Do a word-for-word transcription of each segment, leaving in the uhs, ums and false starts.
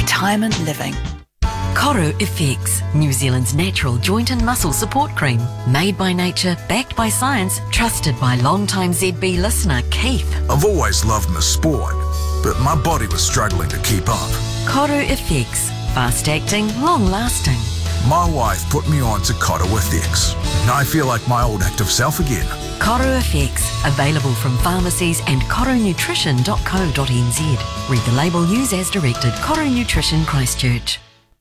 retirement living. Koru Effects, New Zealand's natural joint and muscle support cream. Made by nature, backed by science, trusted by long-time Z B listener Keith. I've always loved my sport, but my body was struggling to keep up. Koru Effects, fast-acting, long-lasting. My wife put me on to Koru Effects. I feel like my old active self again. Koru Effects, available from pharmacies and koru nutrition dot co dot n z. Read the label, use as directed. Koru Nutrition, Christchurch.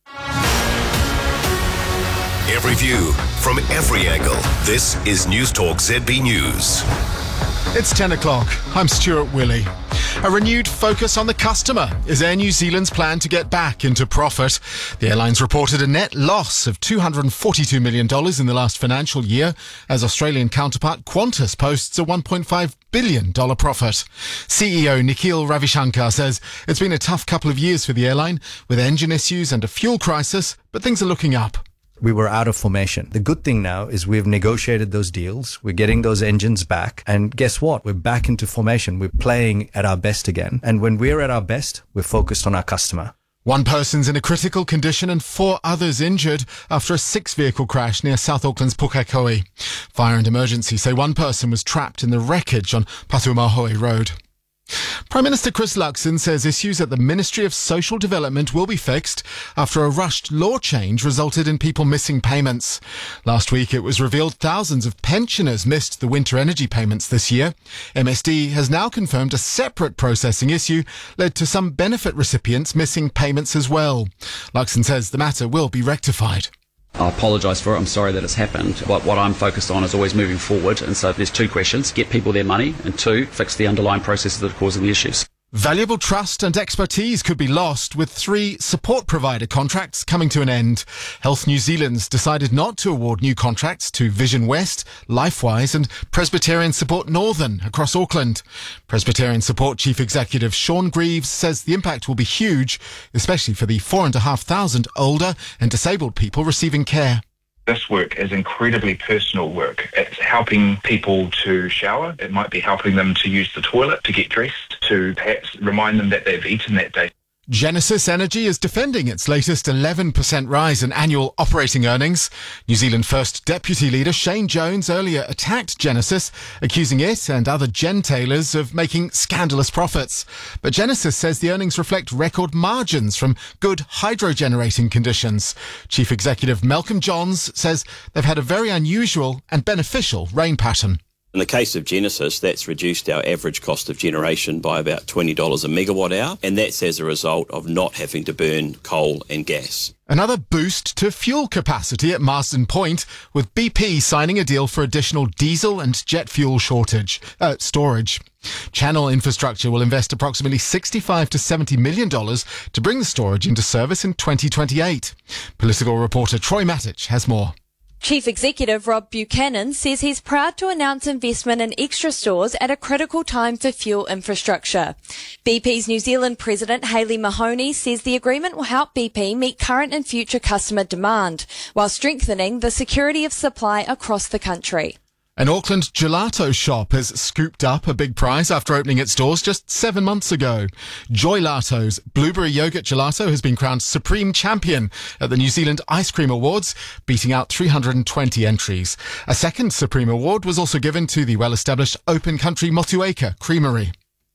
Every view from every angle. This is News Talk Z B News. It's ten o'clock. I'm Stuart Willey. A renewed focus on the customer is Air New Zealand's plan to get back into profit. The airlines reported a net loss of two hundred forty-two million dollars in the last financial year, as Australian counterpart Qantas posts a one point five billion dollars profit. C E O Nikhil Ravishankar says it's been a tough couple of years for the airline, with engine issues and a fuel crisis, but things are looking up. We were out of formation. The good thing now is we've negotiated those deals. We're getting those engines back. And guess what? We're back into formation. We're playing at our best again. And when we're at our best, we're focused on our customer. One person's in a critical condition and four others injured after a six-vehicle crash near South Auckland's Pukekohe. Fire and emergency say one person was trapped in the wreckage on Patumahoe Road. Prime Minister Chris Luxon says issues at the Ministry of Social Development will be fixed after a rushed law change resulted in people missing payments. Last week it was revealed thousands of pensioners missed the winter energy payments this year. M S D has now confirmed a separate processing issue led to some benefit recipients missing payments as well. Luxon says the matter will be rectified. I apologise for it. I'm sorry that it's happened. But what I'm focused on is always moving forward. And so there's two questions. Get people their money. And two, fix the underlying processes that are causing the issues. Valuable trust and expertise could be lost with three support provider contracts coming to an end. Health New Zealand's decided not to award new contracts to Vision West, LifeWise and Presbyterian Support Northern across Auckland. Presbyterian Support Chief Executive Sean Greaves says the impact will be huge, especially for the four and a half thousand older and disabled people receiving care. This work is incredibly personal work. It's helping people to shower. It might be helping them to use the toilet, to get dressed, to perhaps remind them that they've eaten that day. Genesis Energy is defending its latest eleven percent rise in annual operating earnings. New Zealand First Deputy Leader Shane Jones earlier attacked Genesis, accusing it and other gentailers of making scandalous profits. But Genesis says the earnings reflect record margins from good hydro-generating conditions. Chief Executive Malcolm Johns says they've had a very unusual and beneficial rain pattern. In the case of Genesis, that's reduced our average cost of generation by about twenty dollars a megawatt hour, and that's as a result of not having to burn coal and gas. Another boost to fuel capacity at Marsden Point, with B P signing a deal for additional diesel and jet fuel shortage uh, storage. Channel Infrastructure will invest approximately sixty-five to seventy million dollars to bring the storage into service in twenty twenty-eight. Political reporter Troy Matic has more. Chief Executive Rob Buchanan says he's proud to announce investment in extra stores at a critical time for fuel infrastructure. B P's New Zealand President Hayley Mahoney says the agreement will help B P meet current and future customer demand, while strengthening the security of supply across the country. An Auckland gelato shop has scooped up a big prize after opening its doors just seven months ago. Joylato's blueberry yogurt gelato has been crowned Supreme Champion at the New Zealand Ice Cream Awards, beating out three hundred twenty entries. A second Supreme Award was also given to the well-established Open Country Motueka Creamery.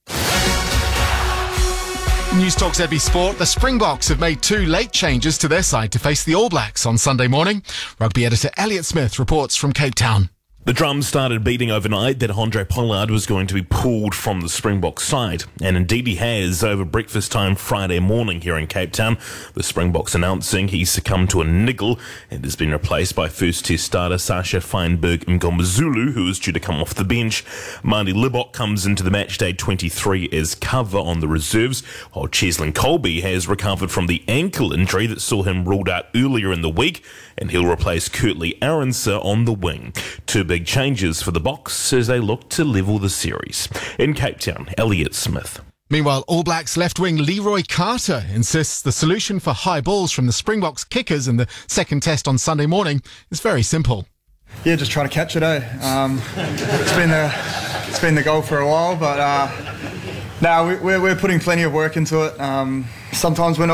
News Talk Z B Sport. The Springboks have made two late changes to their side to face the All Blacks on Sunday morning. Rugby editor Elliot Smith reports from Cape Town. The drums started beating overnight that Andre Pollard was going to be pulled from the Springbok side, and indeed he has over breakfast time Friday morning here in Cape Town. The Springboks announcing he succumbed to a niggle and has been replaced by first test starter Sasha Feinberg Mngomezulu, who is due to come off the bench. Marty Libok comes into the matchday twenty-three as cover on the reserves, while Cheslin Colby has recovered from the ankle injury that saw him ruled out earlier in the week, and he'll replace Kurtley Arunsa on the wing. Two big changes for the Boks as they look to level the series. In Cape Town, Elliot Smith. Meanwhile, All Blacks left wing Leroy Carter insists the solution for high balls from the Springboks kickers in the second test on Sunday morning is very simple. Yeah, just try to catch it, eh? Um, it's been the it's been the goal for a while, but uh, now we, we're we're putting plenty of work into it. Um, sometimes we're not